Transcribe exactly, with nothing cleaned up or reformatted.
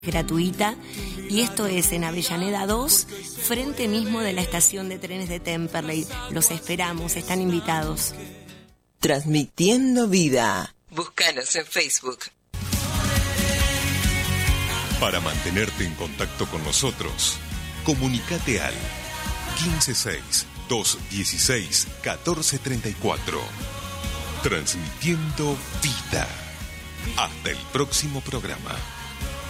gratuita, y esto es en Avellaneda dos, frente mismo de la estación de trenes de Temperley. Los esperamos, están invitados. Transmitiendo vida. Búscanos en Facebook. Para mantenerte en contacto con nosotros, comunicate al quince seis, doscientos dieciséis, catorce treinta y cuatro. Transmitiendo vida. Hasta el próximo programa.